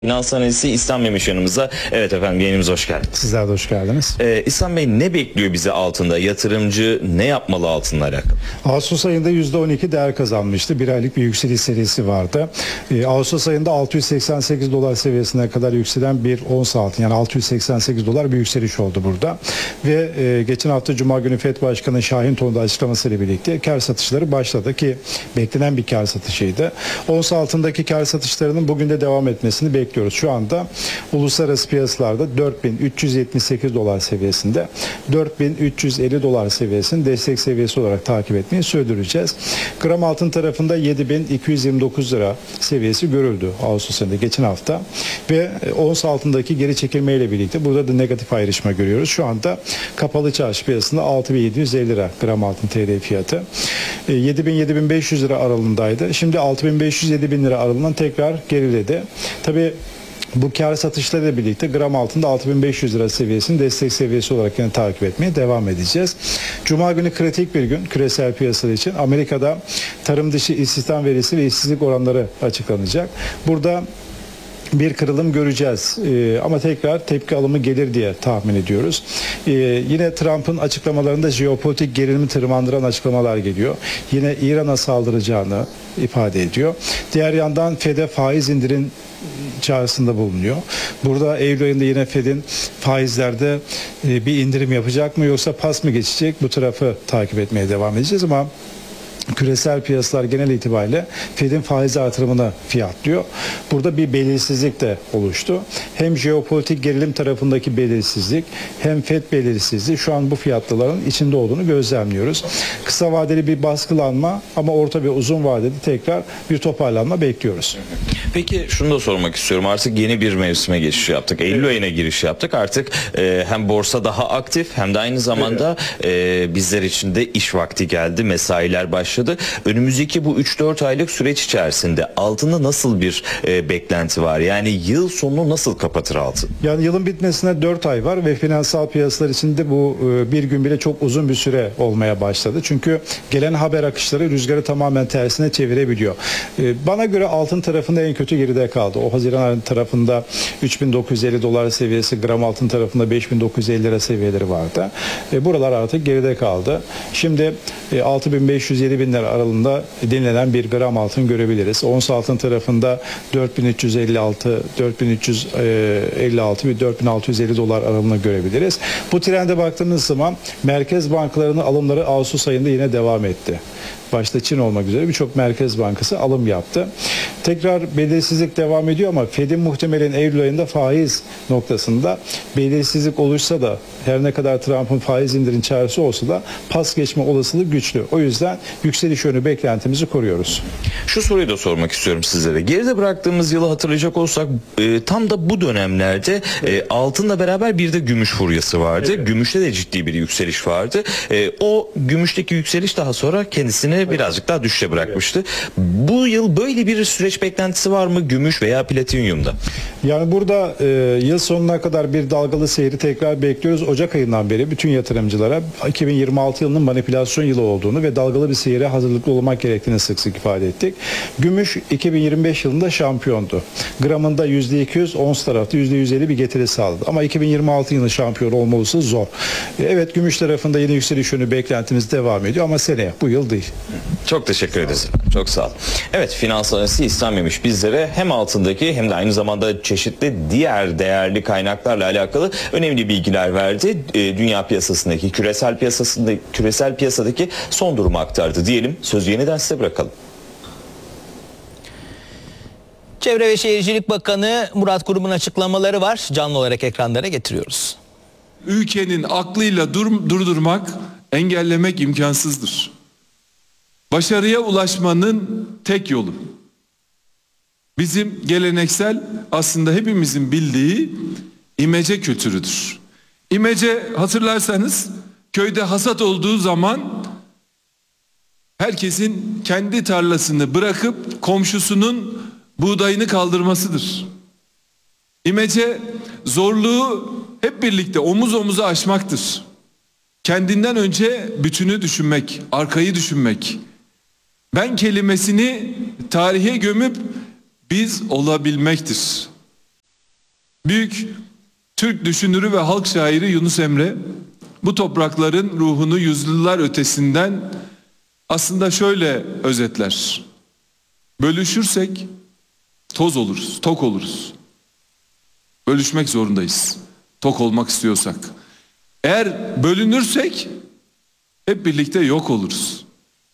Finans analisti İhsan Memiş yanımızda. Evet efendim, yayınımıza hoş geldiniz. Sizler de hoş geldiniz. İhsan Bey, ne bekliyor bizi altında? Yatırımcı ne yapmalı altınla alakalı? Ağustos ayında %12 değer kazanmıştı. Bir aylık bir yükseliş serisi vardı. Ağustos ayında 688 dolar seviyesine kadar yükselen bir ons altın, yani 688 dolar bir yükseliş oldu burada. Ve geçen hafta Cuma günü FED Başkanı Şahin Ton'da açıklamasıyla birlikte kar satışları başladı ki beklenen bir kar satışıydı. Ons altındaki kar satışlarının bugün de devam etmesini bekliyoruz. Şu anda uluslararası piyasalarda 4378 dolar seviyesinde, 4350 dolar seviyesini destek seviyesi olarak takip etmeyi sürdüreceğiz. Gram altın tarafında 7229 lira seviyesi görüldü Ağustos ayında geçen hafta ve ons altındaki geri çekilmeyle birlikte burada da negatif ayrışma görüyoruz. Şu anda kapalı çarşı piyasasında 6750 lira gram altın TL fiyatı. 7000-7500 lira aralığındaydı. Şimdi 6500-7000 lira aralığından tekrar geriledi. Tabii bu kar satışlarıyla birlikte gram altında 6500 lira seviyesini destek seviyesi olarak yine takip etmeye devam edeceğiz. Cuma günü kritik bir gün küresel piyasalar için. Amerika'da tarım dışı istihdam verisi ve işsizlik oranları açıklanacak. Burada bir kırılım göreceğiz ama tekrar tepki alımı gelir diye tahmin ediyoruz. Yine Trump'ın açıklamalarında jeopolitik gerilimi tırmandıran açıklamalar geliyor. Yine İran'a saldıracağını ifade ediyor. Diğer yandan FED'e faiz indirin çağrısında bulunuyor. Burada Eylül ayında yine FED'in faizlerde bir indirim yapacak mı yoksa pas mı geçecek? Bu tarafı takip etmeye devam edeceğiz ama küresel piyasalar genel itibariyle FED'in faiz artırımını fiyatlıyor. Burada bir belirsizlik de oluştu. Hem jeopolitik gerilim tarafındaki belirsizlik hem FED belirsizliği şu an bu fiyatlamaların içinde olduğunu gözlemliyoruz. Kısa vadeli bir baskılanma ama orta ve uzun vadede tekrar bir toparlanma bekliyoruz. Peki şunu da sormak istiyorum. Artık yeni bir mevsime geçiş yaptık. Eylül ayına giriş yaptık. Artık hem borsa daha aktif hem de aynı zamanda bizler için de iş vakti geldi. Mesailer başladı. Önümüzdeki bu 3-4 aylık süreç içerisinde altında nasıl bir beklenti var? Yani yıl sonunu nasıl kapatır altın? Yani yılın bitmesine 4 ay var ve finansal piyasalar için de bu bir gün bile çok uzun bir süre olmaya başladı. Çünkü gelen haber akışları rüzgarı tamamen tersine çevirebiliyor. Bana göre altın tarafında en kötü geride kaldı. O Haziran ayı tarafında 3950 dolar seviyesi, gram altın tarafında 5950 lira seviyeleri vardı. Buralar artık geride kaldı. Şimdi 6500-7000 lira aralığında dinlenen bir gram altın görebiliriz. Ons altın tarafında 4356, 4356 ve 4650 dolar aralığında görebiliriz. Bu trende baktığımız zaman merkez bankalarının alımları Ağustos ayında yine devam etti. Başta Çin olmak üzere birçok merkez bankası alım yaptı. Tekrar belirsizlik devam ediyor ama FED'in muhtemelen Eylül ayında faiz noktasında belirsizlik olursa da her ne kadar Trump'ın faiz indirim çağrısı olsa da pas geçme olasılığı güçlü. O yüzden yükseliş yönü beklentimizi koruyoruz. Şu soruyu da sormak istiyorum sizlere. Geride bıraktığımız yılı hatırlayacak olsak tam da bu dönemlerde altınla beraber bir de gümüş furyası vardı. Evet. Gümüşte de ciddi bir yükseliş vardı. O gümüşteki yükseliş daha sonra kendisini birazcık daha düşüşe bırakmıştı. Bu yıl böyle bir süreç beklentisi var mı gümüş veya platinyumda? Yani burada yıl sonuna kadar bir dalgalı seyri tekrar bekliyoruz. Ocak ayından beri bütün yatırımcılara 2026 yılının manipülasyon yılı olduğunu ve dalgalı bir seyre hazırlıklı olmak gerektiğini sık sık ifade ettik. Gümüş 2025 yılında şampiyondu. Gramında %200, ons tarafta %150 bir getiri sağladı. Ama 2026 yılının şampiyon olması zor. Evet, gümüş tarafında yeni yükseliş yönü beklentimiz devam ediyor ama seneye, bu yıl değil. Çok teşekkür ederiz. Çok sağ olun. Evet, finans analisti İhsan Memiş bizlere hem altındaki hem de aynı zamanda çeşitli diğer değerli kaynaklarla alakalı önemli bilgiler verdi. Dünya piyasasındaki, küresel piyasadaki son durumu aktardı diyelim. Sözü yeniden size bırakalım. Çevre ve Şehircilik Bakanı Murat Kurum'un açıklamaları var. Canlı olarak ekranlara getiriyoruz. Ülkenin aklıyla durdurmak, engellemek imkansızdır. Başarıya ulaşmanın tek yolu. Bizim geleneksel, aslında hepimizin bildiği imece kültürüdür. İmece, hatırlarsanız köyde hasat olduğu zaman herkesin kendi tarlasını bırakıp komşusunun buğdayını kaldırmasıdır. İmece zorluğu hep birlikte omuz omuza aşmaktır. Kendinden önce bütünü düşünmek, arkayı düşünmek. Ben kelimesini tarihe gömüp biz olabilmektir. Büyük Türk düşünürü ve halk şairi Yunus Emre bu toprakların ruhunu yüzyıllar ötesinden aslında şöyle özetler: bölüşürsek toz oluruz, tok oluruz. Bölüşmek zorundayız, tok olmak istiyorsak. Eğer bölünürsek hep birlikte yok oluruz.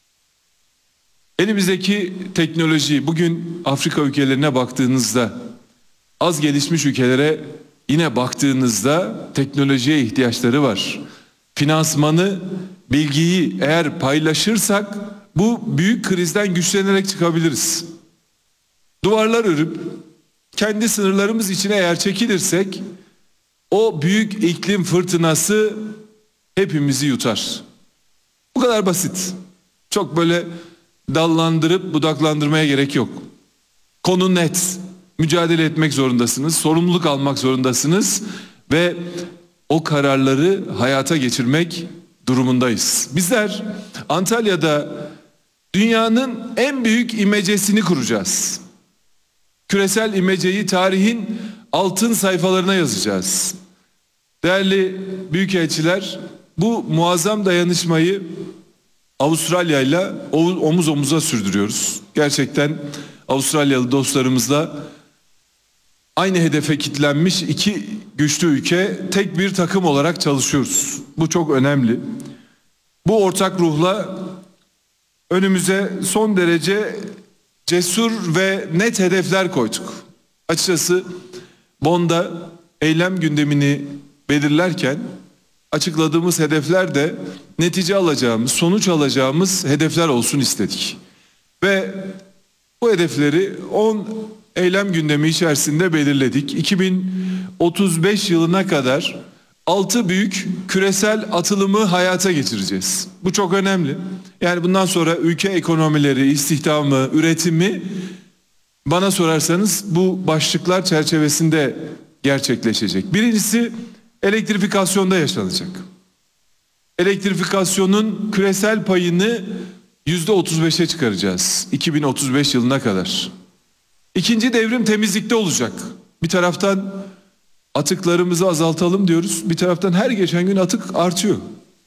Elimizdeki teknoloji, bugün Afrika ülkelerine baktığınızda, az gelişmiş ülkelere yine baktığınızda teknolojiye ihtiyaçları var. Finansmanı, bilgiyi eğer paylaşırsak bu büyük krizden güçlenerek çıkabiliriz. Duvarlar örüp kendi sınırlarımız içine eğer çekilirsek o büyük iklim fırtınası hepimizi yutar. Bu kadar basit. Çok böyle dallandırıp budaklandırmaya gerek yok. Konu net. Mücadele etmek zorundasınız, sorumluluk almak zorundasınız ve o kararları hayata geçirmek durumundayız. Bizler Antalya'da dünyanın en büyük imecesini kuracağız. Küresel imeceyi tarihin altın sayfalarına yazacağız. Değerli büyükelçiler, bu muazzam dayanışmayı Avustralya ile omuz omuza sürdürüyoruz. Gerçekten Avustralyalı dostlarımızla aynı hedefe kilitlenmiş iki güçlü ülke, tek bir takım olarak çalışıyoruz. Bu çok önemli. Bu ortak ruhla önümüze son derece cesur ve net hedefler koyduk. Açıkçası Bonn'da eylem gündemini belirlerken açıkladığımız hedefler de netice alacağımız, sonuç alacağımız hedefler olsun istedik. Ve bu hedefleri 10 eylem gündemi içerisinde belirledik. 2035 yılına kadar 6 büyük küresel atılımı hayata geçireceğiz. Bu çok önemli. Yani bundan sonra ülke ekonomileri, istihdamı, üretimi bana sorarsanız bu başlıklar çerçevesinde gerçekleşecek. Birincisi elektrifikasyonda yaşanacak. Elektrifikasyonun küresel payını %35'e çıkaracağız 2035 yılına kadar. İkinci devrim temizlikte olacak. Bir taraftan atıklarımızı azaltalım diyoruz. Bir taraftan her geçen gün atık artıyor.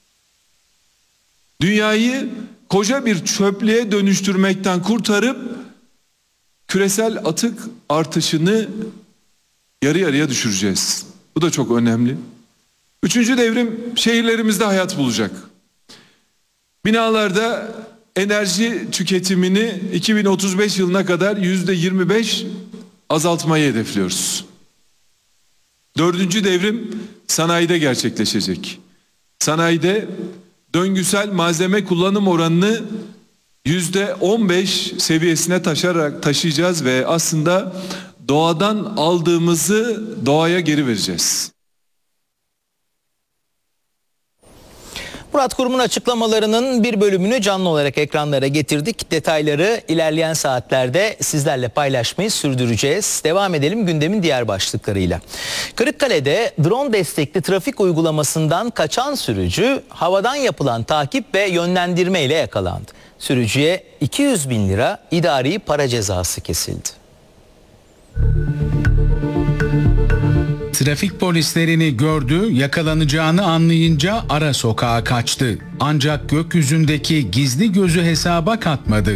Dünyayı koca bir çöplüğe dönüştürmekten kurtarıp küresel atık artışını yarı yarıya düşüreceğiz. Bu da çok önemli. Üçüncü devrim şehirlerimizde hayat bulacak. Binalarda enerji tüketimini 2035 yılına kadar %25 azaltmayı hedefliyoruz. Dördüncü devrim sanayide gerçekleşecek. Sanayide döngüsel malzeme kullanım oranını %15 seviyesine taşıyacağız ve aslında doğadan aldığımızı doğaya geri vereceğiz. Murat Kurum'un açıklamalarının bir bölümünü canlı olarak ekranlara getirdik. Detayları ilerleyen saatlerde sizlerle paylaşmayı sürdüreceğiz. Devam edelim gündemin diğer başlıklarıyla. Kırıkkale'de drone destekli trafik uygulamasından kaçan sürücü havadan yapılan takip ve yönlendirme ile yakalandı. Sürücüye 200 bin lira idari para cezası kesildi. Trafik polislerini gördü, yakalanacağını anlayınca ara sokağa kaçtı. Ancak gökyüzündeki gizli gözü hesaba katmadı.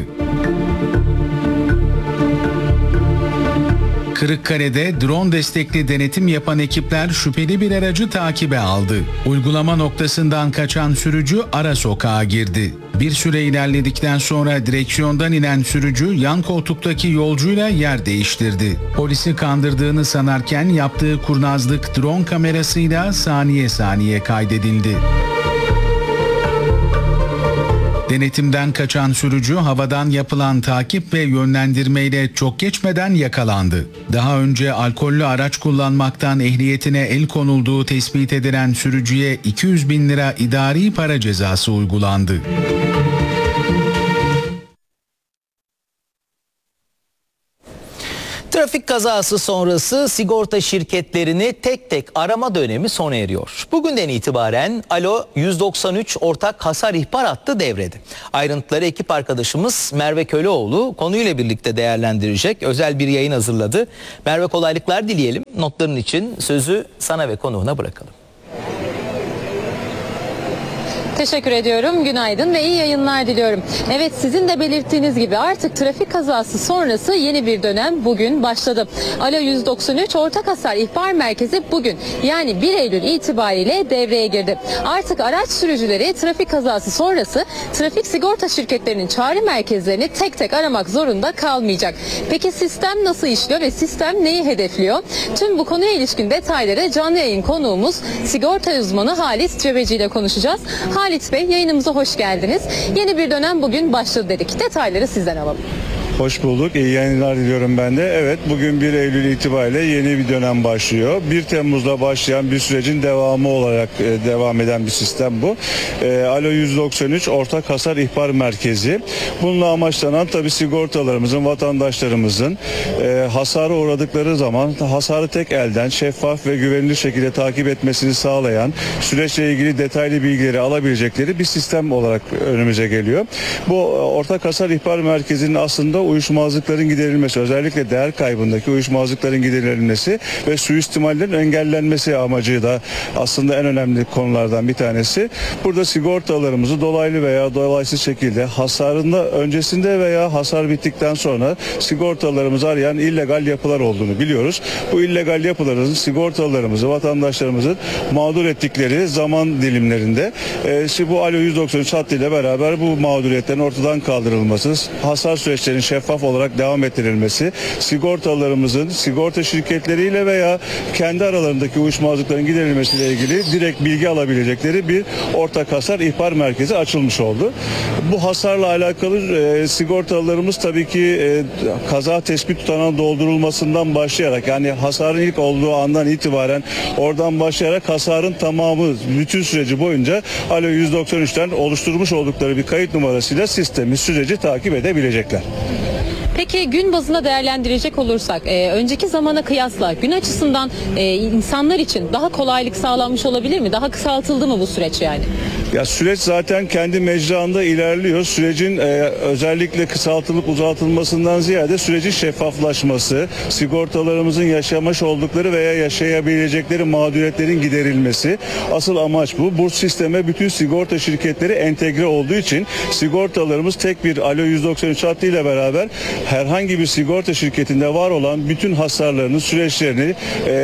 Kırıkkale'de drone destekli denetim yapan ekipler şüpheli bir aracı takibe aldı. Uygulama noktasından kaçan sürücü ara sokağa girdi. Bir süre ilerledikten sonra direksiyondan inen sürücü yan koltuktaki yolcuyla yer değiştirdi. Polisi kandırdığını sanarken yaptığı kurnazlık drone kamerasıyla saniye saniye kaydedildi. Denetimden kaçan sürücü havadan yapılan takip ve yönlendirmeyle çok geçmeden yakalandı. Daha önce alkollü araç kullanmaktan ehliyetine el konulduğu tespit edilen sürücüye 200 bin lira idari para cezası uygulandı. Trafik kazası sonrası sigorta şirketlerini tek tek arama dönemi sona eriyor. Bugünden itibaren Alo 193 ortak hasar ihbar hattı devrede. Ayrıntıları ekip arkadaşımız Merve Köleoğlu konuyla birlikte değerlendirecek. Özel bir yayın hazırladı. Merve, kolaylıklar dileyelim. Notların için sözü sana ve konuğuna bırakalım. Teşekkür ediyorum. Günaydın ve iyi yayınlar diliyorum. Evet, sizin de belirttiğiniz gibi artık trafik kazası sonrası yeni bir dönem bugün başladı. Alo 193 Ortak Hasar İhbar Merkezi bugün yani 1 Eylül itibariyle devreye girdi. Artık araç sürücüleri trafik kazası sonrası trafik sigorta şirketlerinin çağrı merkezlerini tek tek aramak zorunda kalmayacak. Peki sistem nasıl işliyor ve sistem neyi hedefliyor? Tüm bu konuya ilişkin detayları canlı yayın konuğumuz sigorta uzmanı Halit Cebeci ile konuşacağız. Halit Bey, yayınımıza hoş geldiniz. Yeni bir dönem bugün başladı dedik. Detayları sizden alalım. Hoş bulduk. İyi yayınlar diliyorum ben de. Evet, bugün 1 Eylül itibariyle yeni bir dönem başlıyor. 1 Temmuz'da başlayan bir sürecin devamı olarak devam eden bir sistem bu. Alo 193 Ortak Hasar İhbar Merkezi. Bununla amaçlanan tabii sigortalarımızın, vatandaşlarımızın hasara uğradıkları zaman hasarı tek elden şeffaf ve güvenilir şekilde takip etmesini sağlayan, süreçle ilgili detaylı bilgileri alabilecekleri bir sistem olarak önümüze geliyor. Bu Ortak Hasar İhbar Merkezi'nin aslında uyuşmazlıkların giderilmesi, özellikle değer kaybındaki uyuşmazlıkların giderilmesi ve suistimallerin engellenmesi amacı da aslında en önemli konulardan bir tanesi. Burada sigortalarımızı dolaylı veya dolaysız şekilde hasarında öncesinde veya hasar bittikten sonra sigortalarımızı arayan illegal yapılar olduğunu biliyoruz. Bu illegal yapıların sigortalarımızı, vatandaşlarımızın mağdur ettikleri zaman dilimlerinde bu Alo 193 hattıyla beraber bu mağduriyetlerin ortadan kaldırılması, hasar süreçlerinin şeffaf olarak devam ettirilmesi, sigortalarımızın sigorta şirketleriyle veya kendi aralarındaki uyuşmazlıkların giderilmesiyle ilgili direkt bilgi alabilecekleri bir ortak hasar ihbar merkezi açılmış oldu. Bu hasarla alakalı sigortalarımız tabii ki kaza tespit tutanağının doldurulmasından başlayarak, yani hasarın ilk olduğu andan itibaren oradan başlayarak hasarın tamamı bütün süreci boyunca Alo 193'ten oluşturmuş oldukları bir kayıt numarasıyla sistemi, süreci takip edebilecekler. Peki gün bazında değerlendirecek olursak önceki zamana kıyasla gün açısından insanlar için daha kolaylık sağlanmış olabilir mi? Daha kısaltıldı mı bu süreç yani? Ya süreç zaten kendi mecraında ilerliyor. Sürecin özellikle kısaltılıp uzatılmasından ziyade sürecin şeffaflaşması, sigortalarımızın yaşamış oldukları veya yaşayabilecekleri mağduriyetlerin giderilmesi. Asıl amaç bu. Bu sisteme bütün sigorta şirketleri entegre olduğu için sigortalarımız tek bir Alo 193 hattıyla beraber herhangi bir sigorta şirketinde var olan bütün hasarlarını, süreçlerini,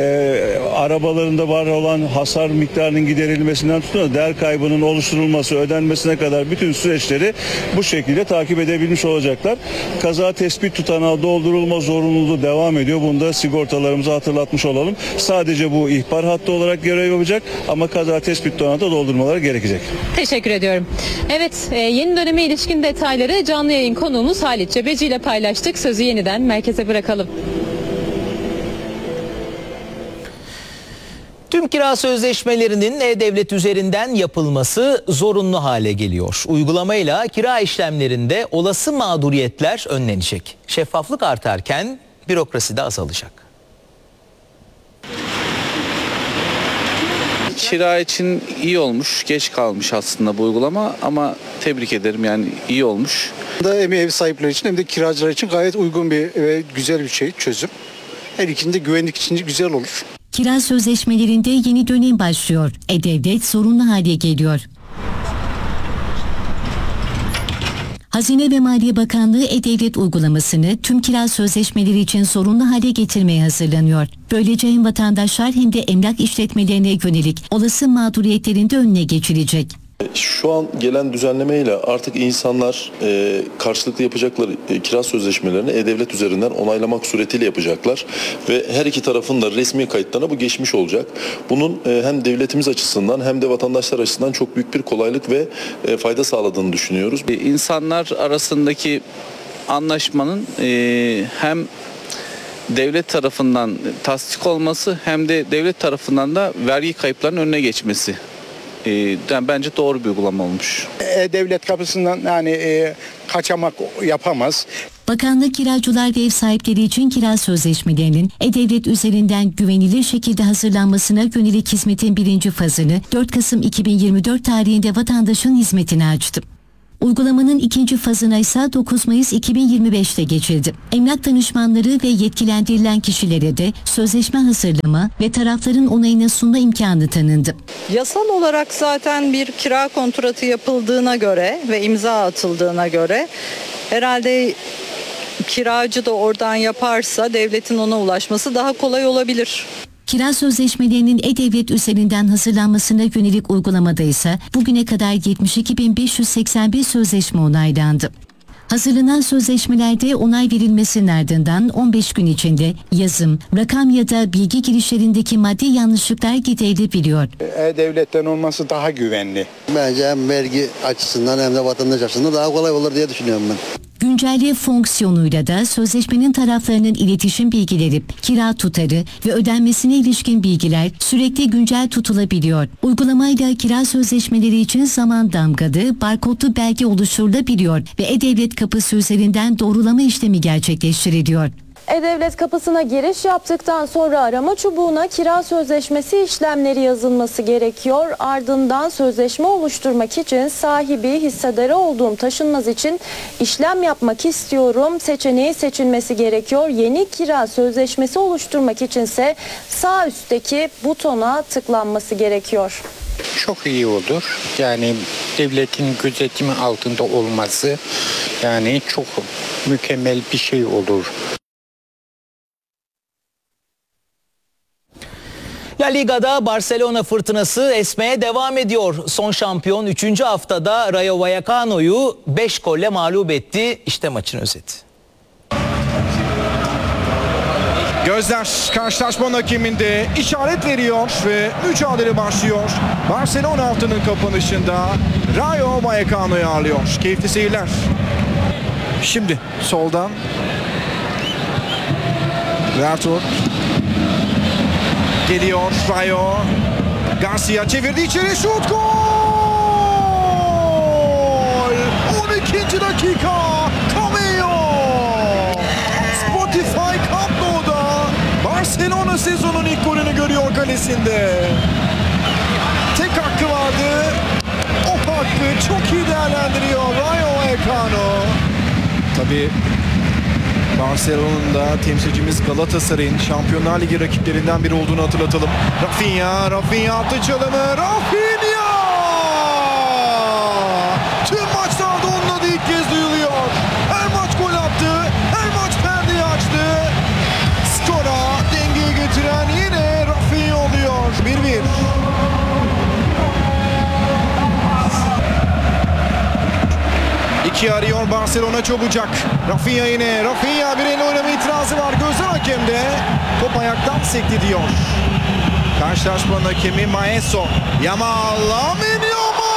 arabalarında var olan hasar miktarının giderilmesinden tutun da değer kaybının oluşturulması, ödenmesine kadar bütün süreçleri bu şekilde takip edebilmiş olacaklar. Kaza tespit tutanağı doldurulma zorunluluğu devam ediyor. Bunu da sigortalarımıza hatırlatmış olalım. Sadece bu ihbar hattı olarak görev yapacak ama kaza tespit tutanağı da doldurmaları gerekecek. Teşekkür ediyorum. Evet, yeni döneme ilişkin detayları canlı yayın konuğumuz Halit Cebeci ile paylaştık. Sözü yeniden merkeze bırakalım. Tüm kira sözleşmelerinin E-Devlet üzerinden yapılması zorunlu hale geliyor. Uygulamayla kira işlemlerinde olası mağduriyetler önlenecek. Şeffaflık artarken bürokrasi de azalacak. Kira için iyi olmuş, geç kalmış aslında bu uygulama ama tebrik ederim, yani iyi olmuş. Hem ev sahipleri için hem de kiracılar için gayet uygun bir ve güzel bir çözüm. Her ikinde güvenlik için güzel olur. Kira sözleşmelerinde yeni dönem başlıyor. E-Devlet zorunlu hale geliyor. Hazine ve Maliye Bakanlığı E-Devlet uygulamasını tüm kira sözleşmeleri için zorunlu hale getirmeye hazırlanıyor. Böylece hem vatandaşlar hem de emlak işletmelerine yönelik olası mağduriyetlerin de önüne geçilecek. Şu an gelen düzenlemeyle artık insanlar karşılıklı yapacakları kira sözleşmelerini E-Devlet üzerinden onaylamak suretiyle yapacaklar ve her iki tarafın da resmi kayıtlarına bu geçmiş olacak. Bunun hem devletimiz açısından hem de vatandaşlar açısından çok büyük bir kolaylık ve fayda sağladığını düşünüyoruz. İnsanlar arasındaki anlaşmanın hem devlet tarafından tasdik olması hem de devlet tarafından da vergi kayıplarının önüne geçmesi. Yani bence doğru bir uygulama olmuş. Devlet kapısından yani kaçamak yapamaz. Bakanlık kiracılar ve ev sahipleri için kira sözleşmelerinin E-Devlet üzerinden güvenilir şekilde hazırlanmasına yönelik hizmetin birinci fazını 4 Kasım 2024 tarihinde vatandaşın hizmetine açtı. Uygulamanın ikinci fazına ise 9 Mayıs 2025'te geçildi. Emlak danışmanları ve yetkilendirilen kişilere de sözleşme hazırlama ve tarafların onayına sunma imkanı tanındı. Yasal olarak zaten bir kira kontratı yapıldığına göre ve imza atıldığına göre herhalde kiracı da oradan yaparsa devletin ona ulaşması daha kolay olabilir. Kira sözleşmelerinin E-Devlet üzerinden hazırlanmasına yönelik uygulamada ise bugüne kadar 72.581 sözleşme onaylandı. Hazırlanan sözleşmelerde onay verilmesinin ardından 15 gün içinde yazım, rakam ya da bilgi girişlerindeki maddi yanlışlıklar giderilebiliyor. E-Devlet'ten olması daha güvenli. Bence hem vergi açısından hem de vatandaş açısından daha kolay olur diye düşünüyorum ben. Güncelle fonksiyonuyla da sözleşmenin taraflarının iletişim bilgileri, kira tutarı ve ödenmesine ilişkin bilgiler sürekli güncel tutulabiliyor. Uygulamayla kira sözleşmeleri için zaman damgalı, barkodlu belge oluşturulabiliyor ve E-Devlet kapısı üzerinden doğrulama işlemi gerçekleştiriliyor. E-Devlet kapısına giriş yaptıktan sonra arama çubuğuna kira sözleşmesi işlemleri yazılması gerekiyor. Ardından sözleşme oluşturmak için sahibi, hissedarı olduğum taşınmaz için işlem yapmak istiyorum seçeneği seçilmesi gerekiyor. Yeni kira sözleşmesi oluşturmak içinse sağ üstteki butona tıklanması gerekiyor. Çok iyi olur. Yani devletin gözetimi altında olması yani çok mükemmel bir şey olur. La Liga'da Barcelona fırtınası esmeye devam ediyor. Son şampiyon 3. haftada Rayo Vallecano'yu 5 golle mağlup etti. İşte maçın özeti. Gözler karşılaşmanın hakeminde işaret veriyor ve mücadele başlıyor. Barcelona haftanın kapanışında Rayo Vallecano'yu ağırlıyor. Keyifli seyirler. Şimdi soldan Vertur geliyor. Rayo Garcia çevirdi içeri, şut, gol! 12. dakika Cameo Spotify Camp Nou'da Barcelona sezonun ilk golünü görüyor kalesinde. Tek hakkı vardı, o hakkı çok iyi değerlendiriyor Rayo Vallecano. Tabii Barcelona'nın da temsilcimiz Galatasaray'ın Şampiyonlar Ligi rakiplerinden biri olduğunu hatırlatalım. Rafinha attı çalımı. Rafinha! Tüm maçlarda onun adı ilk kez duyuluyor. Her maç gol attı, her maç perdeyi açtı. Skora dengeyi getiren yine Rafinha oluyor. 1-1. İki arıyor Barcelona çabucak. Rafinha yine. Rafinha bir el oynama itirazı var. Gözler hakemde. Top ayaktan sekti diyor. Karşılaşmanın hakemi Maeso. Yamal. Lamine Yamal!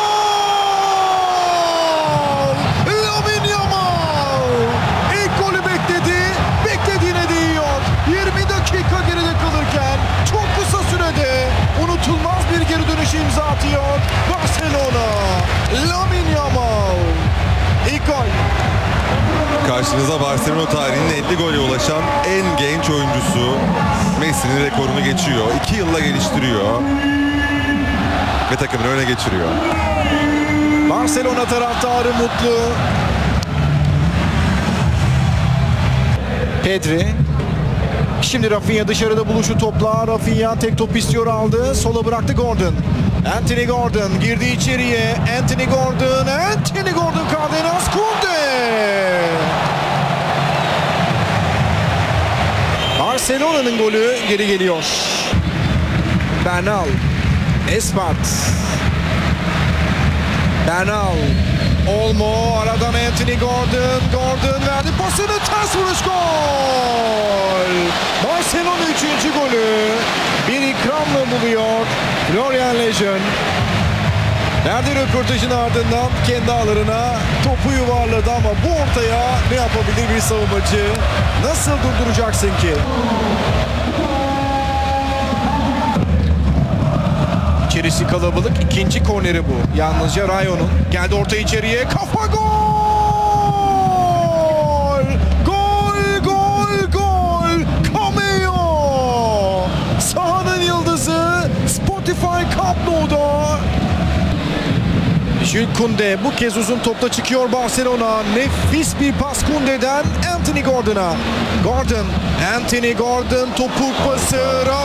Lamine Yamal! İlk golü bekledi. Beklediğine değiyor. 20 dakika geride kalırken çok kısa sürede unutulmaz bir geri dönüş imza atıyor Barcelona. Lamine Yamal. İlk gol. Karşınıza Barcelona tarihinin 50 gole ulaşan en genç oyuncusu. Messi'nin rekorunu geçiyor. 2 yılla geliştiriyor. Ve takımını öne geçiriyor. Barcelona taraftarı mutlu. Pedri. Şimdi Rafinha dışarıda buluşu topla. Rafinha tek top istiyor, aldı. Sola bıraktı Gordon. Anthony Gordon girdi içeriye. Anthony Gordon Cardenas Kunde. Barcelona'nın golü geri geliyor. Bernal. Espart. Bernal. Olmo aradan Anthony Gordon verdi pasını, ters vuruş, gol. Barcelona 3. golü bir ikramla buluyor Florian Lejeune. Verdiği röportajın ardından kendi ağlarına topu yuvarladı ama bu ortaya ne yapabilir bir savunmacı? Nasıl durduracaksın ki? İçerisi kalabalık. İkinci korneri bu. Yalnızca Rayo'nun. Geldi orta içeriye. Kafa, gol! UEFA Cup Nou'da. Jules Koundé bu kez uzun topla çıkıyor Barcelona. Nefis bir pas Koundé'den Anthony Gordon'a. Anthony Gordon topuk pası.